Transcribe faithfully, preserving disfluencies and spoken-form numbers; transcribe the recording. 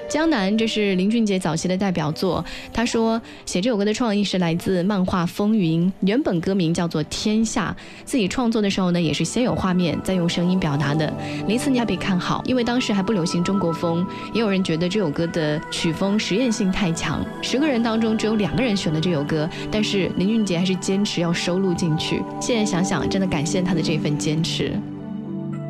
江南这是林俊杰早期的代表作，他说写这首歌的创意是来自漫画《风云》，原本歌名叫做《天下》，自己创作的时候呢也是先有画面再用声音表达的。零四年被看好，因为当时还不流行中国风，也有人觉得这首歌的曲风实验性太强，十个人当中只有两个人选了这首歌，但是林俊杰还是坚持要收录进去。现在想想真的感谢他的这份坚持。